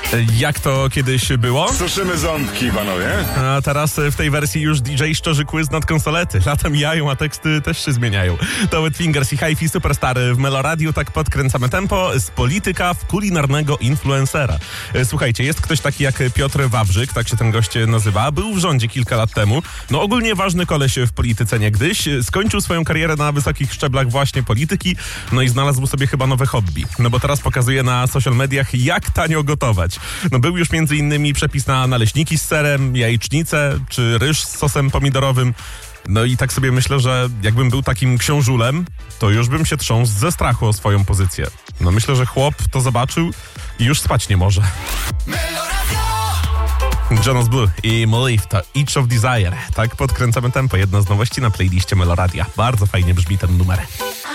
Jak to kiedyś było? Suszymy ząbki, panowie. A teraz w tej wersji już DJ szczerzy quiz nad konsolety. Lata mijają, a teksty też się zmieniają. To Wet Fingers i Hi-Fi Superstar w Melo Radio. Tak podkręcamy tempo z polityka w kulinarnego influencera. Słuchajcie, jest ktoś taki jak Piotr Wawrzyk, tak się ten gość nazywa. Był w rządzie kilka lat temu. No ogólnie ważny koleś w polityce niegdyś. Skończył swoją karierę na wysokich szczeblach właśnie polityki. No i znalazł sobie chyba nowe hobby. No bo teraz pokazuje na social mediach, jak tanio gotować. No był już między innymi przepis na naleśniki z serem, jajecznicę czy ryż z sosem pomidorowym. No i tak sobie myślę, że jakbym był takim książulem, to już bym się trząsł ze strachu o swoją pozycję. No myślę, że chłop to zobaczył i już spać nie może. Jonas Blue i Molif to Each of Desire. Tak podkręcamy tempo. Jedna z nowości na playliście Melo Radia. Bardzo fajnie brzmi ten numer.